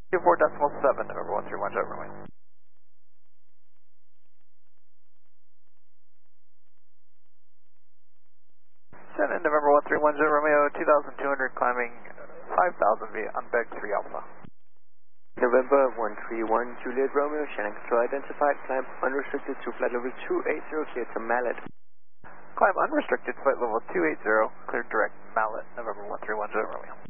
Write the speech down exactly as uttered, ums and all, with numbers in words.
two four decimal seven, November one three one, jet runway. Shannon, November one three one, jet Romeo, two thousand two hundred, climbing five thousand via unbeg three Alpha. November one three one, Juliet Romeo, Shannon control identified, climb unrestricted to flight level two eighty, clear to Mallet. Climb unrestricted, flight level two eighty, clear direct Mallet, November one three one, jet Romeo.